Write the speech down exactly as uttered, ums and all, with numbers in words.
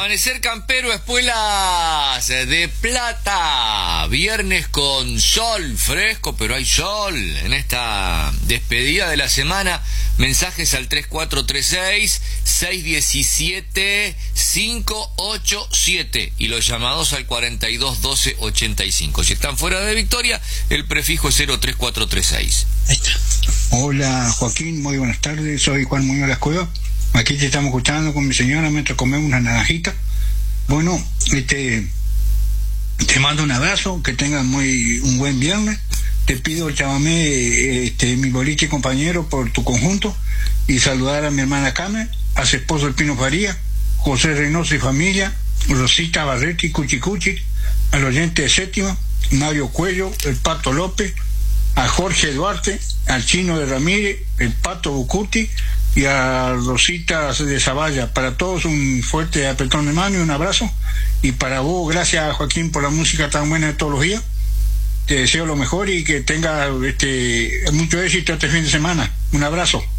Amanecer campero, espuelas de plata. Viernes con sol fresco, pero hay sol en esta despedida de la semana. Mensajes al tres cuatro tres seis, seis uno siete, cinco ocho siete y los llamados al cuarenta y dos doce ochenta y cinco. Si están fuera de Victoria, el prefijo es cero tres cuatro tres seis. Ahí está. Hola Joaquín, muy buenas tardes, soy Juan Muñoz Las Cuevas. Aquí te estamos escuchando con mi señora mientras comemos una naranjita. Bueno, este, te mando un abrazo, que tengas muy un buen viernes. Te pido chamamé, este, mi boliche compañero, por tu conjunto, y saludar a mi hermana Carmen, a su esposo el Pino Faría, José Reynoso y familia, Rosita Barretti, Cuchi Cuchi, al oyente de Séptima, Mario Cuello, el Pato López, a Jorge Duarte, al Chino de Ramírez, el Pato Bucuti y a Rosita de Zavalla. Para todos un fuerte apretón de mano y un abrazo. Y para vos, gracias Joaquín por la música tan buena de todos los días. Te deseo lo mejor y que tenga este, mucho éxito este fin de semana. Un abrazo.